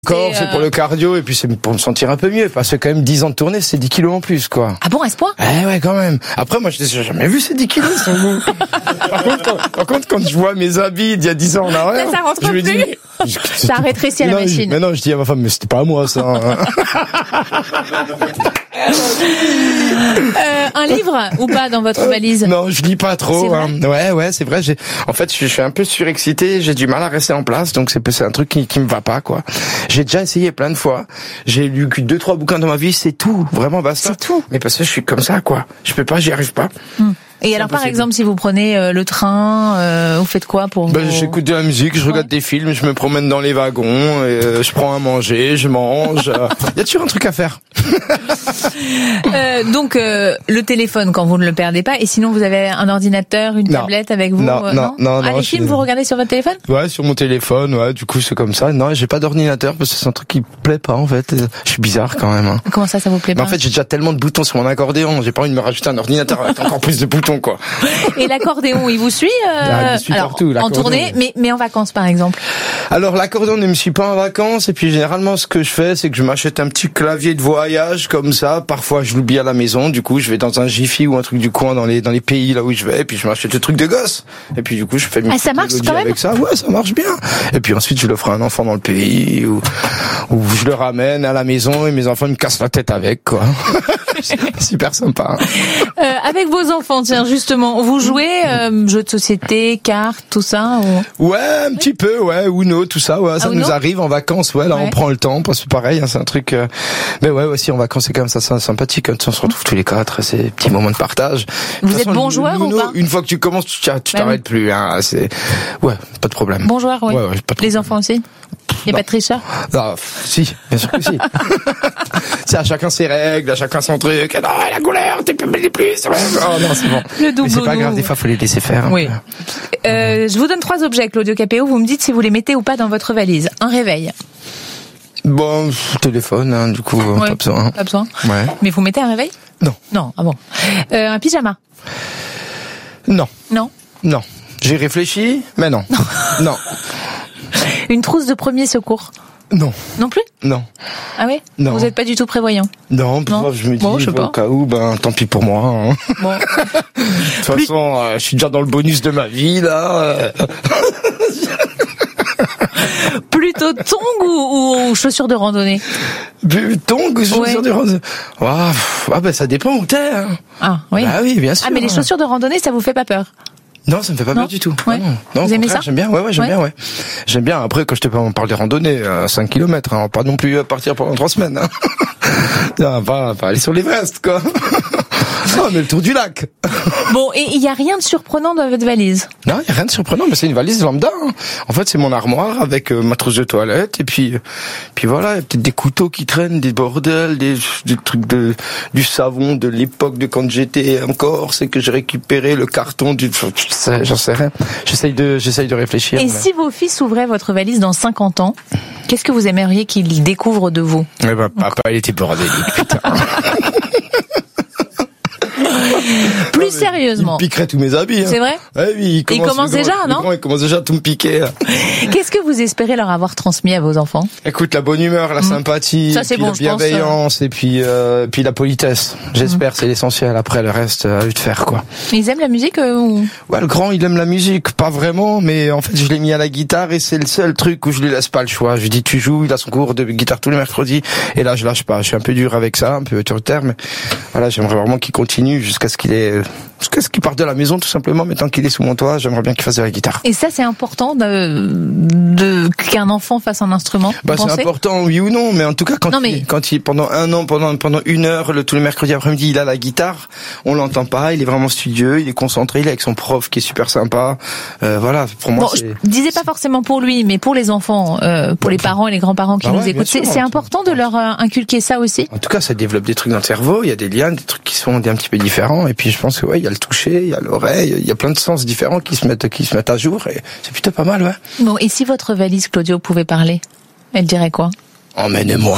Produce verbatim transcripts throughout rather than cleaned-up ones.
Corps, c'est, euh... c'est pour le cardio et puis c'est pour me sentir un peu mieux parce que quand même dix ans de tournée, c'est dix kilos en plus quoi. Ah bon, à ce point? Eh ouais, quand même. Après moi, je n'ai jamais vu ces dix kilos. par, contre, quand, par contre, quand je vois mes habits d'il y a dix ans en arrière, ça, ça rentre je me plus. dis, mais, je, ça a rétréci à la non, machine. Je, mais non, je dis à ma femme, mais c'était pas à moi ça. Hein. euh, un livre ou pas dans votre valise? Non, je lis pas trop. Hein. Ouais, ouais, c'est vrai. J'ai, en fait, je, je suis un peu surexcité. J'ai du mal à rester en place, donc c'est, c'est un truc qui, qui me va pas, quoi. J'ai déjà essayé plein de fois. J'ai lu que deux, trois bouquins dans ma vie, c'est tout. Vraiment, basta. C'est tout. Mais parce que je suis comme ça, quoi. Je peux pas, j'y arrive pas. Hum. Et c'est alors, impossible. Par exemple, si vous prenez euh, le train, euh, vous faites quoi pour ben, vos... J'écoute de la musique, je regarde ouais. des films, je me promène dans les wagons, et, euh, je prends à manger, je mange. Il euh, y a toujours un truc à faire. euh, donc, euh, le téléphone, quand vous ne le perdez pas, et sinon vous avez un ordinateur, une non. tablette avec vous Non, euh, non, non. non ah, les films, vous regardez sur votre téléphone? Ouais, sur mon téléphone, ouais, du coup c'est comme ça. Non, j'ai pas d'ordinateur parce que c'est un truc qui me plaît pas en fait. Je suis bizarre quand même. Hein. Comment ça, ça vous plaît pas? Mais en fait, j'ai déjà tellement de boutons sur mon accordéon, j'ai pas envie de me rajouter un ordinateur avec encore plus de boutons, quoi. Et l'accordéon, il vous suit, euh, ah, il me suit alors, partout, en tournée, mais, mais en vacances par exemple? Alors l'accordéon ne me suit pas en vacances et puis généralement ce que je fais c'est que je m'achète un petit clavier de voyage comme ça. Parfois je l'oublie à la maison, du coup je vais dans un Jiffy ou un truc du coin dans les dans les pays là où je vais et puis je m'achète le truc de gosse. Et puis du coup je fais mes ah, ça marche quand même avec ça. Ouais, ça marche bien. Et puis ensuite je le ferai à un enfant dans le pays ou ou je le ramène à la maison et mes enfants me cassent la tête avec quoi. Super sympa. Hein. Euh, avec vos enfants, tiens justement, vous jouez euh, jeux de société, cartes, tout ça ou... Ouais, un oui. petit peu, ouais, Uno, tout ça, ouais, ça ah, nous Uno arrive en vacances, ouais, là ouais. on prend le temps, parce que pareil, hein, c'est un truc. Euh... Mais ouais, aussi en vacances c'est quand même ça, c'est sympathique quand on se retrouve tous les quatre, c'est des petits moments de partage. Vous êtes bon joueur ou pas? Une fois que tu commences, tu tu t'arrêtes bah, oui. plus, hein, c'est ouais, pas de problème. Bon joueur, oui. Ouais, ouais, pas de les enfants aussi. Il n'y a non. pas de tricheur? Non, si, bien sûr que si. C'est à chacun ses règles, à chacun son truc. Non, la couleur, t'es plus, plus. Oh non, c'est bon. Le double. Mais c'est pas grave, des fois, faut les laisser faire. Oui. Euh, je vous donne trois objets, Claudio Capéo. Vous me dites si vous les mettez ou pas dans votre valise. Un réveil. Bon, téléphone, hein, du coup, ouais, pas besoin. Pas besoin. Ouais. Mais vous mettez un réveil? Non. Non, ah bon. Euh, un pyjama? Non. Non. Non. J'ai réfléchi, mais non. Non. Non. Une trousse de premier secours? Non. Non plus? Non. Ah oui? Non. Vous n'êtes pas du tout prévoyant? Non, non. Je me dis, bon, je au cas où, ben, tant pis pour moi. Hein. Bon. De toute Plus... façon, euh, je suis déjà dans le bonus de ma vie, là. Plutôt tongs ou, ou chaussures de randonnée? Tongs ou chaussures ouais. de randonnée? Ah, ah ben, ça dépend où t'es. Hein. Ah, oui. Bah oui, bien sûr. Ah, mais les chaussures de randonnée, ça vous fait pas peur? Non, ça me fait pas non. peur du tout. Ouais. Non, non, vous aimez ça? J'aime bien. Ouais, ouais, j'aime ouais. bien. Ouais. J'aime bien. Après, quand je te parle des randonnées, à cinq kilomètres, hein, pas non plus partir pendant trois semaines. Hein. Non, pas, pas aller sur l'Everest, quoi. Non, mais le tour du lac. Bon, et il y a rien de surprenant dans votre valise? Non, il y a rien de surprenant, mais c'est une valise lambda. Hein. En fait, c'est mon armoire avec euh, ma trousse de toilette et puis, puis voilà, il y a peut-être des couteaux qui traînent, des bordels, des, des trucs de, du savon de l'époque de quand j'étais encore, c'est que j'ai récupéré le carton du, j'en sais rien. J'essaye de, j'essaye de réfléchir. Et mais... si vos fils ouvraient votre valise dans cinquante ans, qu'est-ce que vous aimeriez qu'ils découvrent de vous? Eh ben, papa, il était bordélique, putain. Plus ah, sérieusement. Il piquerait tous mes habits. Hein. C'est vrai? Ouais, oui, il commence, il commence déjà, grand, non? Grand, il commence déjà à tout me piquer. Qu'est-ce que vous espérez leur avoir transmis à vos enfants? Écoute, la bonne humeur, la mmh. sympathie, ça, c'est puis bon, la bienveillance, pense, euh... et puis euh, puis la politesse. J'espère, mmh. c'est l'essentiel. Après, le reste, à lui de faire, quoi. Ils aiment la musique euh, ou... Ouais, le grand, il aime la musique, pas vraiment, mais en fait, je l'ai mis à la guitare et c'est le seul truc où je lui laisse pas le choix. Je lui dis, tu joues, il a son cours de guitare tous les mercredis, et là, je lâche pas. Je suis un peu dur avec ça, un peu autoritaire, mais voilà, j'aimerais vraiment qu'il continue jusqu'à ce qu'il ait Jusqu'à ce qu'il parte de la maison, tout simplement, mais tant qu'il est sous mon toit, j'aimerais bien qu'il fasse de la guitare. Et ça, c'est important de, de qu'un enfant fasse un instrument. Bah, c'est important, oui ou non, mais en tout cas, quand, non, mais... il, quand il, pendant un an, pendant, pendant une heure, le, tous les mercredis après-midi, il a la guitare, on l'entend pas, il est vraiment studieux, il est concentré, il est avec son prof qui est super sympa, euh, voilà, pour moi, bon, c'est... Je disais pas forcément pour lui, mais pour les enfants, euh, pour bon, les parents et les grands-parents qui bah nous ouais, écoutent, sûr, c'est, c'est important de leur euh, inculquer ça aussi. En tout cas, ça développe des trucs dans le cerveau, il y a des liens, des trucs qui sont un petit peu différents, et puis je pense que ouais, il y a le toucher, il y a l'oreille, il y a plein de sens différents qui se mettent, qui se mettent à jour, et c'est plutôt pas mal, ouais. Bon, et si votre valise, Claudio, pouvait parler, elle dirait quoi? Emmenez-moi.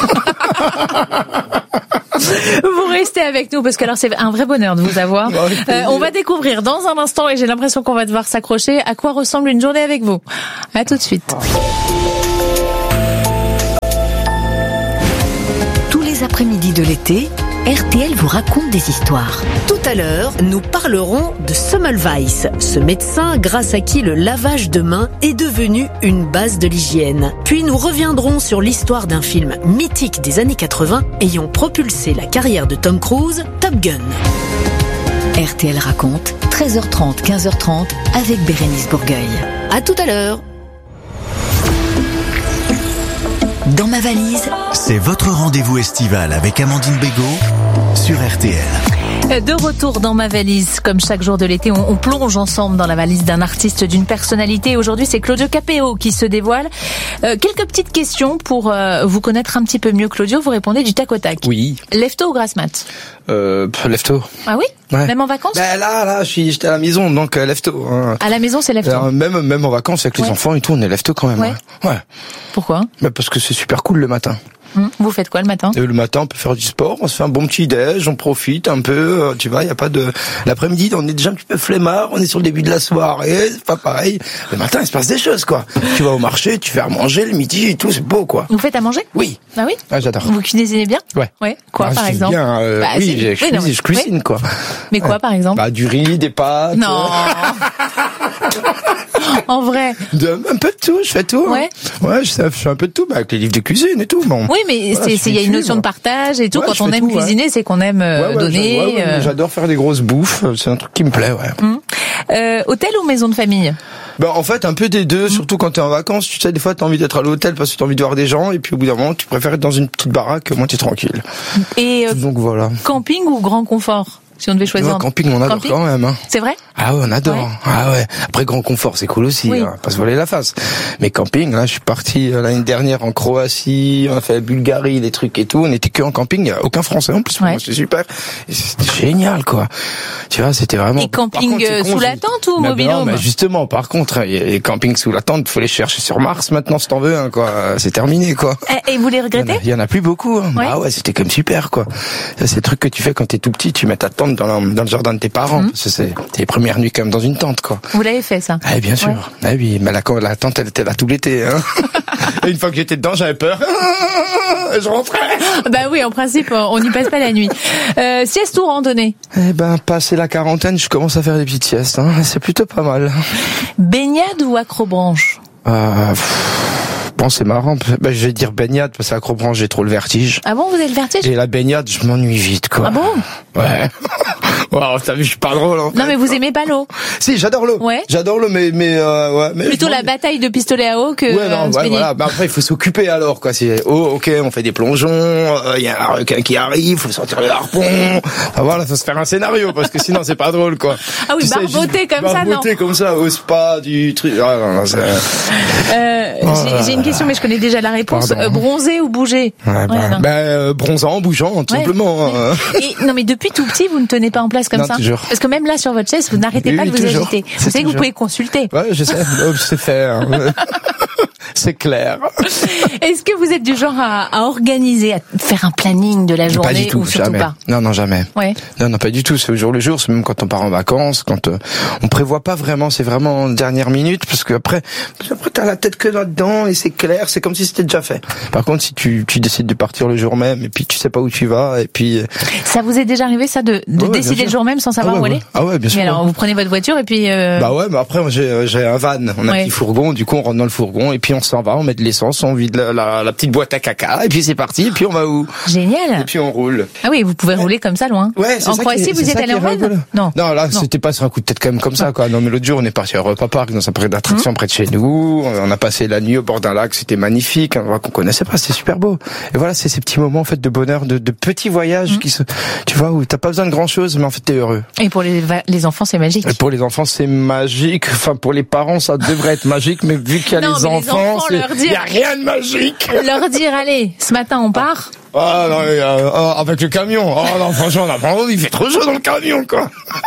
Vous restez avec nous parce que alors c'est un vrai bonheur de vous avoir. Euh, on va découvrir dans un instant et j'ai l'impression qu'on va devoir s'accrocher à quoi ressemble une journée avec vous. À tout de suite. après-midi de l'été, R T L vous raconte des histoires. Tout à l'heure, nous parlerons de Semmelweis, ce médecin grâce à qui le lavage de mains est devenu une base de l'hygiène. Puis nous reviendrons sur l'histoire d'un film mythique des années quatre-vingts ayant propulsé la carrière de Tom Cruise, Top Gun. R T L raconte, treize heures trente, quinze heures trente, avec Bérénice Bourgueil. À tout à l'heure. Dans ma valise, c'est votre rendez-vous estival avec Amandine Bégaud sur R T L. De retour dans ma valise, comme chaque jour de l'été, on, on plonge ensemble dans la valise d'un artiste, d'une personnalité. Aujourd'hui, c'est Claudio Capéo qui se dévoile. Euh, quelques petites questions pour euh, vous connaître un petit peu mieux. Claudio, vous répondez du tac au tac. Oui. Lève-tôt ou grasse mat? Euh, lève-tôt. Ah oui? Ouais. Même en vacances? Ben là, là, je suis, j'étais à la maison, donc euh, lève-tôt. Hein. À la maison, c'est lève-tôt. Alors, même, même en vacances avec les ouais. enfants et tout, on est lève-tôt quand même. Ouais. Ouais. ouais. Pourquoi? Ben parce que c'est super cool le matin. Hum. Vous faites quoi le matin? Et le matin, on peut faire du sport, on se fait un bon petit déj, on profite un peu, euh, tu vois, il y a pas de... L'après-midi, on est déjà un petit peu flemmard, on est sur le début de la soirée, c'est pas pareil. Le matin, il se passe des choses, quoi. Tu vas au marché, tu fais à manger le midi et tout, c'est beau, quoi. Vous faites à manger? Oui. Ah oui? Ah, j'adore. Vous cuisinez bien? Ouais. Ouais. Quoi, ah, par je exemple? Bien, euh, bah, oui, je, oui, cuisine, non, je cuisine, oui. quoi. Mais quoi, par exemple? Bah, du riz, des pâtes. Non. En vrai. De, un peu de tout, je fais tout. Ouais. Hein. Ouais, je, sais, je fais un peu de tout, bah, avec les livres de cuisine et tout. Bon. Oui, mais voilà, c'est, il y a une notion de partage et tout. Ouais, quand on aime tout, cuisiner, ouais. c'est qu'on aime euh, ouais, ouais, donner. Ouais, ouais, euh... J'adore faire des grosses bouffes. C'est un truc qui me plaît, ouais. Hum. Euh, hôtel ou maison de famille? Ben, en fait, un peu des deux, mmh. surtout quand t'es en vacances. Tu sais, des fois, t'as envie d'être à l'hôtel parce que t'as envie de voir des gens, et puis au bout d'un moment, tu préfères être dans une petite baraque, moi, t'es tranquille. Et euh, donc voilà. Camping ou grand confort? Si on devait choisir. Ouais, camping, on adore camping quand même. Hein. C'est vrai? Ah ouais, on adore. Ouais. Ah ouais. Après, grand confort, c'est cool aussi. Oui. Hein, pas se voiler la face. Mais camping, là, je suis parti l'année dernière en Croatie, on a fait la Bulgarie, des trucs et tout. On était que en camping, il y a aucun Français en plus. Ouais. Moi, c'était super. Et c'était génial, quoi. Tu vois, c'était vraiment. Et camping contre, sous con, la tente ou mobile home? Mais justement, par contre, les campings sous la tente, faut les chercher sur Mars maintenant, si t'en veux, hein, quoi. C'est terminé, quoi. Et vous les regrettez? Il y en a, il y en a plus beaucoup. Hein. Ouais. Ah ouais, c'était comme super, quoi. Ça, c'est le truc que tu fais quand t'es tout petit, tu mets ta tente dans, la, dans le jardin de tes parents. Mmh. Parce que c'est les premières nuits quand même dans une tente, quoi. Vous l'avez fait, ça? Ah, bien sûr. Ouais. Ah oui, mais la, la tente, elle était là tout l'été, hein. Et une fois que j'étais dedans, j'avais peur. Je rentrais. Bah oui, en principe, on n'y passe pas la nuit. Euh, sieste ou randonnée? Eh ben, passé la quarantaine, je commence à faire des petites siestes, hein. C'est plutôt pas mal. Baignade ou accrobranche? Euh, Bon, c'est marrant. Ben, je vais dire baignade parce que accrobranche, j'ai trop le vertige. Ah bon, vous avez le vertige? Et la baignade, je m'ennuie vite, quoi. Ah bon? Ouais. Wow, t'as vu, je suis pas drôle, en fait. Non, mais vous aimez pas l'eau? Si, j'adore l'eau. Ouais. J'adore l'eau, mais, mais, euh, ouais. Mais plutôt la bataille de pistolet à eau que, ouais, non, euh, ouais, voilà. Ben, après, il faut s'occuper alors, quoi. C'est, oh, ok, on fait des plongeons, il euh, y a un requin qui arrive, faut sortir le harpon. Enfin, voilà, faut se faire un scénario, parce que sinon, c'est pas drôle, quoi. Ah oui, barboter comme ça, non? Barboter comme ça, au spa, du truc. Ah, non, non, c'est... Euh, oh, j'ai, j'ai une question, mais je connais déjà la réponse. Euh, bronzer ou bouger? Ouais, bah, ouais, bah, euh, bronzant, bougeant, tout ouais. simplement. Ouais. Et, non, mais depuis tout petit, vous ne tenez pas en place comme non, ça? Toujours. Parce que même là, sur votre chaise, vous n'arrêtez oui, pas de vous toujours. agiter. Vous savez que vous pouvez consulter. Ouais, je sais. C'est faire. C'est clair. Est-ce que vous êtes du genre à, à organiser, à faire un planning de la journée pas du tout, ou surtout jamais. pas? Non, non, jamais. Ouais. Non, non, pas du tout. C'est au jour le jour. C'est même quand on part en vacances, quand euh, on prévoit pas vraiment. C'est vraiment en dernière minute parce que après, après t'as la tête que là-dedans et c'est clair. C'est comme si c'était déjà fait. Par contre, si tu, tu décides de partir le jour même et puis tu sais pas où tu vas et puis. Ça vous est déjà arrivé ça de, de ouais, décider le jour même sans savoir ah ouais, où aller? Ouais. Ah ouais, bien sûr. Et alors, vous prenez votre voiture et puis. Euh... Bah ouais, mais après j'ai, j'ai un van. On a ouais. un petit fourgon. Du coup, on rentre dans le fourgon et puis on s'en va. On met de l'essence, on vide la, la, la petite boîte à caca et puis c'est parti. Et puis on va où? Génial. Et puis on roule. Ah oui, vous pouvez rouler comme ça loin. Ouais, c'est en ça Croatie, qui est, vous y êtes allé en van? Non. Non, là, non. C'était pas sur un coup de tête quand même comme ça, quoi. Non, mais l'autre jour, on est parti à Europa Park dans un parc d'attractions mmh. près de chez nous. On a passé la nuit au bord d'un lac. C'était magnifique. Un endroit qu'on connaissait pas. C'était super beau. Et voilà, c'est ces petits moments, en fait, de bonheur, de, de petits voyages mmh. qui se, tu vois, où t'as pas besoin de grand chose, mais en fait, t'es heureux. Et pour les, les enfants, c'est magique. Et pour les enfants, c'est magique. Enfin, pour les parents, ça devrait être magique, mais vu qu'il y a non, les enfants, il y a rien de magique. Leur dire, allez, ce matin, on part. Ah non, euh, euh, avec le camion. Oh non, franchement, on a pas envie. Il fait trop chaud dans le camion, quoi.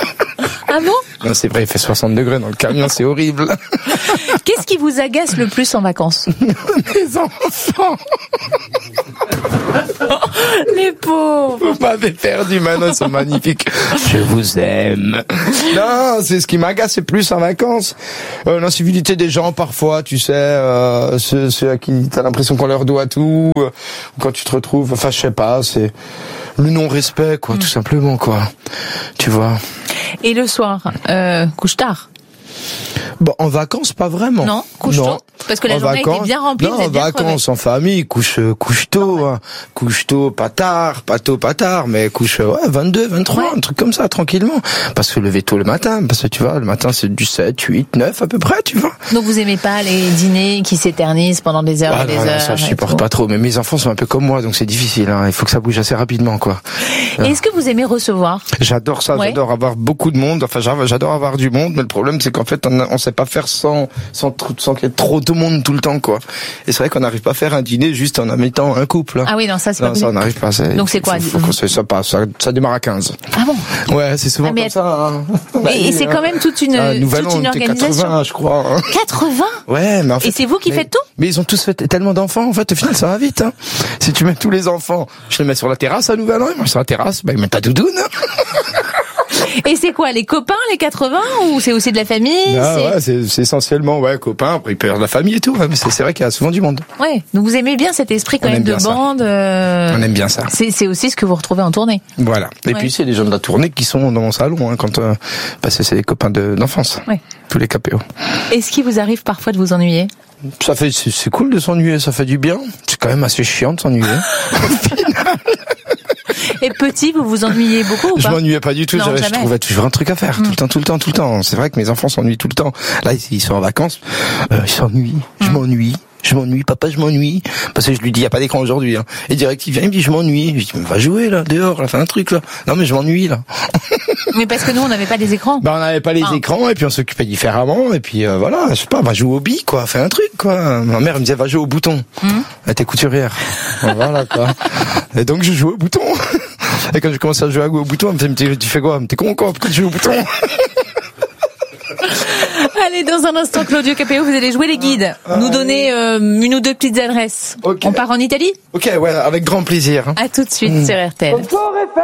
Ah bon? Non, c'est vrai, il fait soixante degrés dans le camion, c'est horrible. Qu'est-ce qui vous agace le plus en vacances? Mes enfants. Les pauvres. Vous m'avez perdu maintenant, c'est magnifique. Je vous aime. Non, c'est ce qui m'agace, c'est plus en vacances. Euh, l'incivilité des gens parfois, tu sais, euh, ceux, ceux à qui t'as l'impression qu'on leur doit tout, euh, quand tu te retrouves, enfin je sais pas, c'est le non-respect, quoi, mmh. tout simplement, quoi. Tu vois. Et le soir, euh, couche tard. Bon, en vacances, pas vraiment. Non, couche tôt. Parce que la en journée vacances, était bien remplie. Non, vous êtes en bien vacances, crevé. en famille, couche, couche tôt, hein. couche tôt, pas tard, pas tôt, pas tard, mais couche, ouais, vingt-deux, vingt-trois, ouais. un truc comme ça, tranquillement. Parce que lever tôt le matin, parce que tu vois, le matin, c'est du sept, huit, neuf, à peu près, tu vois. Donc vous aimez pas les dîners qui s'éternisent pendant des heures ah, et des non, heures. Ça, je supporte pas trop. Mais mes enfants sont un peu comme moi, donc c'est difficile, hein. Il faut que ça bouge assez rapidement, quoi. Et est-ce que vous aimez recevoir? J'adore ça, ouais. j'adore avoir beaucoup de monde. Enfin, j'adore avoir du monde, mais le problème, c'est qu'en fait, on, on sait pas faire sans, sans, sans qu'il y ait trop de monde tout le temps, quoi. Et c'est vrai qu'on n'arrive pas à faire un dîner juste en mettant un couple. Hein. Ah oui, non, ça c'est non, pas ça on n'arrive pas. Donc c'est quoi? Faut, faut qu'on ça passe. Ça, ça démarre à quinze. Ah bon? Ouais, c'est souvent ah, comme ça. Hein. Bah, et, et c'est quand même toute une, ah, toute une organisation. quatre-vingts, je crois. Hein. quatre-vingts? Ouais, mais en fait. Et c'est vous qui mais, faites tout? Mais ils ont tous fait tellement d'enfants. En fait, au final, ça va vite. Hein. Si tu mets tous les enfants, je les mets sur la terrasse à Nouvel An. Ils mangent sur la terrasse. Bah, ils mettent ta doudoune. Et c'est quoi, les copains, les quatre-vingts, ou c'est aussi de la famille? Ah, c'est... Ouais, c'est, c'est essentiellement, ouais, copains, après il peut y avoir de la famille et tout, ouais, mais c'est, c'est vrai qu'il y a souvent du monde. Ouais, donc vous aimez bien cet esprit quand On même de bande. Euh... On aime bien ça. C'est, c'est aussi ce que vous retrouvez en tournée. Voilà. Et ouais. puis c'est les gens de la tournée qui sont dans mon salon, hein, quand, euh, parce que c'est des copains de, d'enfance. Ouais. Tous les K P O. Est-ce qu'il vous arrive parfois de vous ennuyer? Ça fait, c'est, c'est cool de s'ennuyer, ça fait du bien. C'est quand même assez chiant de s'ennuyer. Et petit, vous vous ennuyez beaucoup ou pas? Je m'ennuyais pas du tout, non, je trouvais toujours un truc à faire, mmh. tout le temps, tout le temps, tout le temps. C'est vrai que mes enfants s'ennuient tout le temps. Là, ils sont en vacances, euh, ils s'ennuient, je mmh. m'ennuie. Je m'ennuie, papa, je m'ennuie. Parce que je lui dis, il n'y a pas d'écran aujourd'hui. Hein. Et direct, il vient, il me dit, je m'ennuie. Je dis, mais va jouer, là, dehors, là, fais un truc, là. Non, mais je m'ennuie, là. Mais parce que nous, on n'avait pas les écrans. Bah, on n'avait pas les ah. écrans, et puis on s'occupait différemment, et puis euh, voilà, je sais pas, va jouer au billes, quoi, fais un truc, quoi. Ma mère, elle me disait, va jouer au bouton. Mmh. Elle était couturière. Voilà, quoi. Et donc, je jouais au bouton. Et quand je commençais à jouer au bouton, elle me disait, tu fais quoi? T'es con, quoi, pourquoi tu joues au bouton? Allez, dans un instant, Claudio Capéo, vous allez jouer les guides. Ah, nous donner euh, une ou deux petites adresses. Okay. On part en Italie? Ok, ouais, avec grand plaisir. À tout de suite mmh. sur R T L.